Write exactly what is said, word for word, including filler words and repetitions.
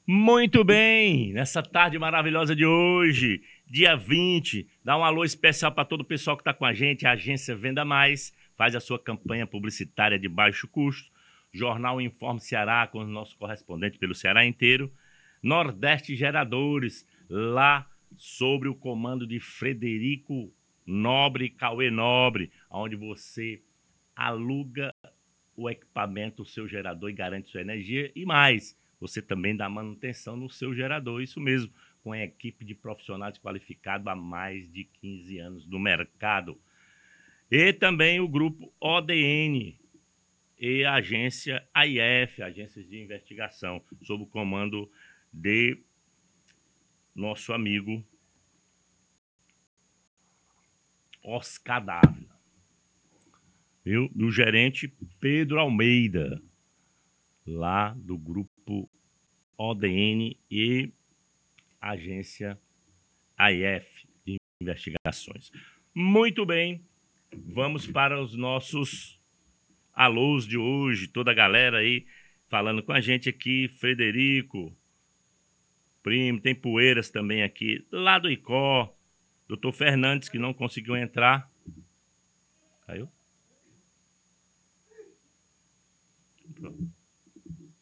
Muito bem, nessa tarde maravilhosa de hoje, dia vinte, dá um alô especial para todo o pessoal que está com a gente. A agência Venda Mais faz a sua campanha publicitária de baixo custo. Jornal Informe Ceará, com o nosso correspondente pelo Ceará inteiro. Nordeste Geradores, lá sobre o comando de Frederico Nobre, Cauê Nobre, onde você aluga o equipamento, o seu gerador e garante sua energia e mais. Você também dá manutenção no seu gerador, isso mesmo, com a equipe de profissionais qualificados há mais de quinze anos no mercado. E também o grupo O D N e a agência A I F, Agências de Investigação, sob o comando de nosso amigo Oscar Dávila. Viu? Do gerente Pedro Almeida, lá do grupo O D N e agência A I F de investigações. Muito bem, vamos para os nossos alôs de hoje, toda a galera aí falando com a gente aqui, Frederico, primo, tem Poeiras também aqui, lá do Icó, doutor Fernandes, que não conseguiu entrar. Caiu? Pronto.